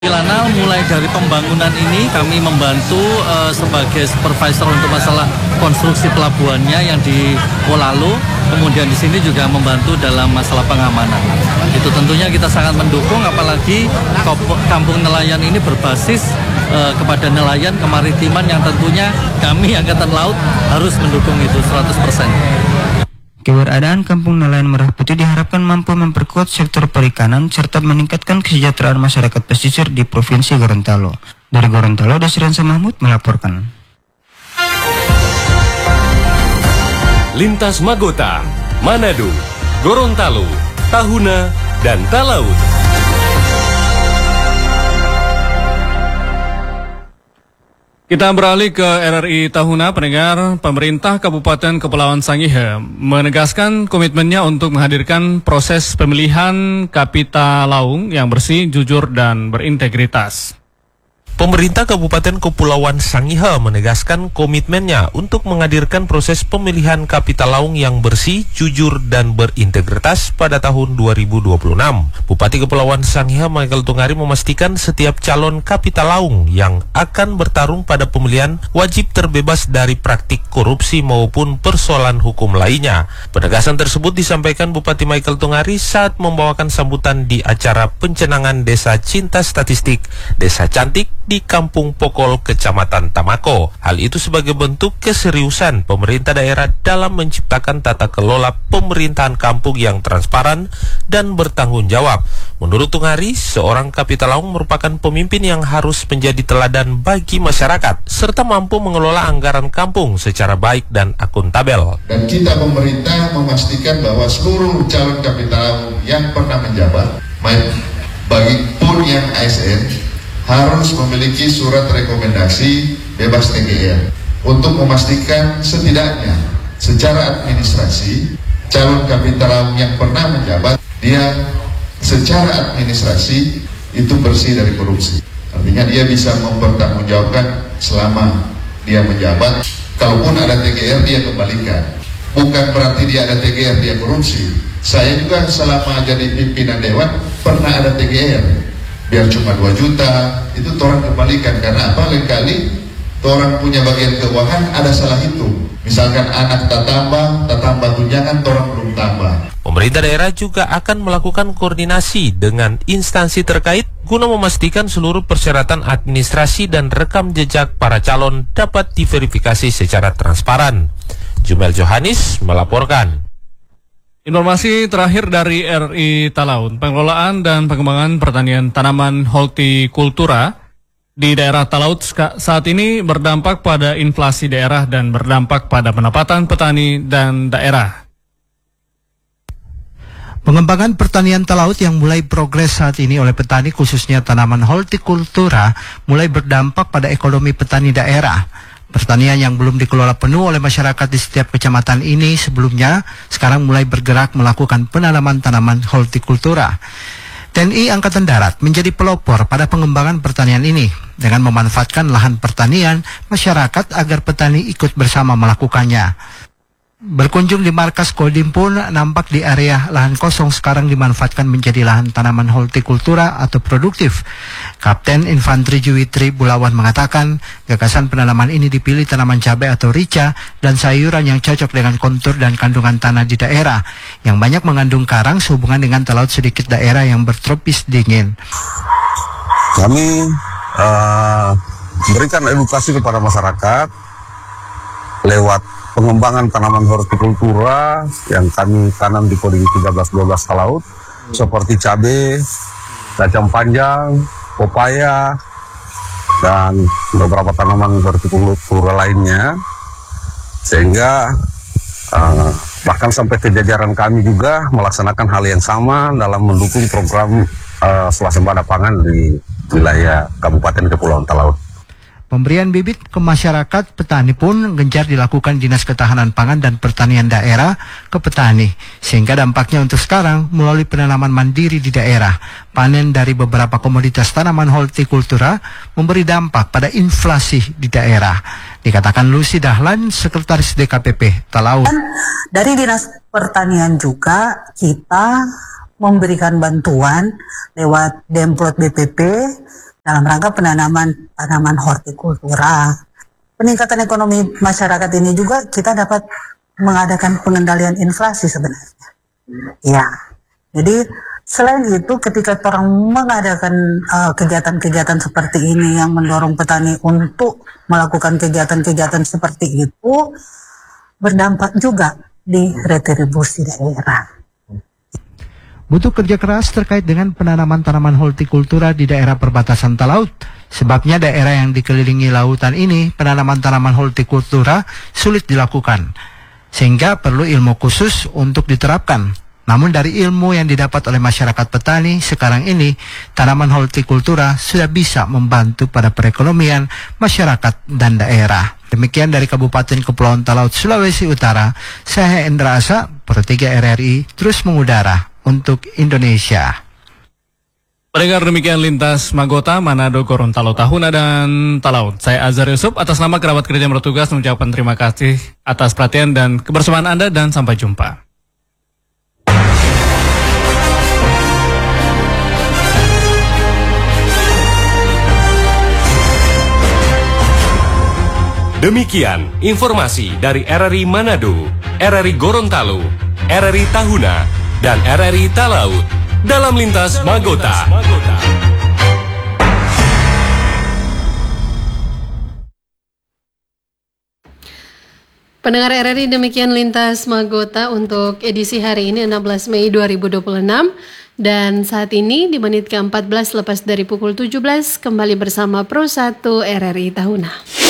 Lana mulai dari pembangunan ini kami membantu sebagai supervisor untuk masalah konstruksi pelabuhannya yang di Polalo, kemudian di sini juga membantu dalam masalah pengamanan. Itu tentunya kita sangat mendukung, apalagi kampung nelayan ini berbasis kepada nelayan kemaritiman yang tentunya kami Angkatan Laut harus mendukung itu 100%. Keberadaan Kampung Nelayan Merah Putih diharapkan mampu memperkuat sektor perikanan serta meningkatkan kesejahteraan masyarakat pesisir di Provinsi Gorontalo. Dari Gorontalo, Dasriansa Mahmud melaporkan. Lintas Magota, Manado, Gorontalo, Tahuna, dan Talaut. Kita beralih ke RRI Tahuna, pendengar. Pemerintah Kabupaten Kepulauan Sangihe menegaskan komitmennya untuk menghadirkan proses pemilihan Kapitalaung yang bersih, jujur, dan berintegritas. Pemerintah Kabupaten Kepulauan Sangihe menegaskan komitmennya untuk menghadirkan proses pemilihan Kapitalaung yang bersih, jujur, dan berintegritas pada tahun 2026. Bupati Kepulauan Sangihe Michael Tungari memastikan setiap calon Kapitalaung yang akan bertarung pada pemilihan wajib terbebas dari praktik korupsi maupun persoalan hukum lainnya. Penegasan tersebut disampaikan Bupati Michael Tungari saat membawakan sambutan di acara pencenangan Desa Cinta Statistik Desa Cantik di Kampung Pokol, Kecamatan Tamako. Hal itu sebagai bentuk keseriusan pemerintah daerah dalam menciptakan tata kelola pemerintahan kampung yang transparan dan bertanggung jawab. Menurut Tungari, seorang Kapitalaung merupakan pemimpin yang harus menjadi teladan bagi masyarakat, serta mampu mengelola anggaran kampung secara baik dan akuntabel. Dan kita pemerintah memastikan bahwa seluruh calon Kapitalaung yang pernah menjabat, bagi pun yang ASN, harus memiliki surat rekomendasi bebas TGR untuk memastikan setidaknya secara administrasi calon Kapitalaung yang pernah menjabat dia secara administrasi itu bersih dari korupsi. Artinya dia bisa mempertanggungjawabkan selama dia menjabat. Kalaupun ada TGR dia kembalikan. Bukan berarti dia ada TGR dia korupsi. Saya juga selama jadi pimpinan dewan pernah ada TGR. Biar cuma 2 juta, itu orang kembalikan. Karena apa? Lain kali orang punya bagian keuangan ada salah hitung. Misalkan anak tak tambah tunjangan, orang belum tambah. Pemerintah daerah juga akan melakukan koordinasi dengan instansi terkait guna memastikan seluruh persyaratan administrasi dan rekam jejak para calon dapat diverifikasi secara transparan. Jumel Johanis melaporkan. Informasi terakhir dari RI Talaut, pengelolaan dan pengembangan pertanian tanaman hortikultura di daerah Talaut saat ini berdampak pada inflasi daerah dan berdampak pada pendapatan petani dan daerah. Pengembangan pertanian talaut yang mulai progres saat ini oleh petani khususnya tanaman hortikultura mulai berdampak pada ekonomi petani daerah. Pertanian yang belum dikelola penuh oleh masyarakat di setiap kecamatan ini sebelumnya sekarang mulai bergerak melakukan penanaman tanaman hortikultura. TNI Angkatan Darat menjadi pelopor pada pengembangan pertanian ini dengan memanfaatkan lahan pertanian masyarakat agar petani ikut bersama melakukannya. Berkunjung di markas Kodim pun nampak di area lahan kosong sekarang dimanfaatkan menjadi lahan tanaman hortikultura atau produktif. Kapten Infanteri Juwitri Bulawan mengatakan gagasan penanaman ini dipilih tanaman cabai atau rica dan sayuran yang cocok dengan kontur dan kandungan tanah di daerah yang banyak mengandung karang sehubungan dengan talaut sedikit daerah yang bertropis dingin. Kami berikan edukasi kepada masyarakat lewat pengembangan tanaman hortikultura yang kami tanam di Kodim 13-12 Talaut seperti cabai, kacang panjang, pepaya, dan beberapa tanaman hortikultura lainnya, sehingga bahkan sampai ke jajaran kami juga melaksanakan hal yang sama dalam mendukung program swasembada pangan di wilayah Kabupaten Kepulauan Talaut. Pemberian bibit ke masyarakat petani pun gencar dilakukan Dinas Ketahanan Pangan dan Pertanian Daerah ke petani, sehingga dampaknya untuk sekarang melalui penanaman mandiri di daerah, panen dari beberapa komoditas tanaman hortikultura memberi dampak pada inflasi di daerah. Dikatakan Lucy Dahlan, Sekretaris DKPP Talaut. Dari Dinas Pertanian juga kita memberikan bantuan lewat Demprot BPP dalam rangka penanaman tanaman hortikultura. Peningkatan ekonomi masyarakat ini juga kita dapat mengadakan pengendalian inflasi sebenarnya. Ya, jadi selain itu ketika orang mengadakan kegiatan-kegiatan seperti ini yang mendorong petani untuk melakukan kegiatan-kegiatan seperti itu, berdampak juga di retribusi daerah. Butuh kerja keras terkait dengan penanaman tanaman hortikultura di daerah perbatasan Talaut. Sebabnya daerah yang dikelilingi lautan ini, penanaman tanaman hortikultura sulit dilakukan. Sehingga perlu ilmu khusus untuk diterapkan. Namun dari ilmu yang didapat oleh masyarakat petani sekarang ini, tanaman hortikultura sudah bisa membantu pada perekonomian masyarakat dan daerah. Demikian dari Kabupaten Kepulauan Talaut, Sulawesi Utara, saya Endra Asa, Pro 3 RRI, terus mengudara untuk Indonesia. Pendengar, demikian Lintas Magota, Manado, Gorontalo, Tahuna, dan Talaut. Saya Azhar Yusuf, atas nama kerabat kerja yang bertugas mengucapkan terima kasih atas perhatian dan kebersamaan Anda, dan sampai jumpa. Demikian informasi dari RRI Manado, RRI Gorontalo, RRI Tahuna, dan RRI Talaut dalam Lintas Magota. Pendengar RRI, demikian Lintas Magota untuk edisi hari ini 16 Mei 2026. Dan saat ini di menit ke-14 lepas dari pukul 17 kembali bersama Pro 1 RRI Tahuna.